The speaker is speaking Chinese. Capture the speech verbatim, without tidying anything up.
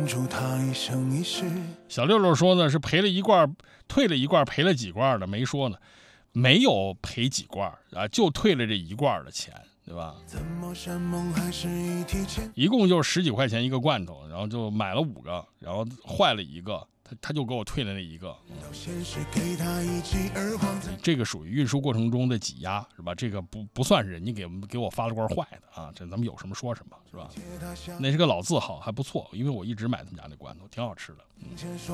小六六说呢，是赔了一罐，退了一罐，赔了几罐的，没说呢，没有赔几罐啊，就退了这一罐的钱，对吧？一共就是十几块钱一个罐头，然后就买了五个，然后坏了一个，他他就给我退了那一个。这个属于运输过程中的挤压，是吧？这个不不算是人家给给我发了罐坏的啊，这咱们有什么说什么，是吧？那是个老字号，还不错，因为我一直买他们家那罐头，挺好吃的。嗯